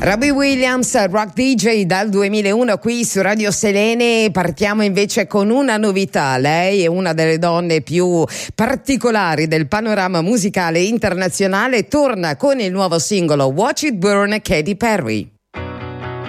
Robbie Williams, Rock DJ dal 2001 qui su Radio Selene. Partiamo invece con una novità. Lei è una delle donne più particolari del panorama musicale internazionale. Torna con il nuovo singolo Watch It Burn, Katy Perry.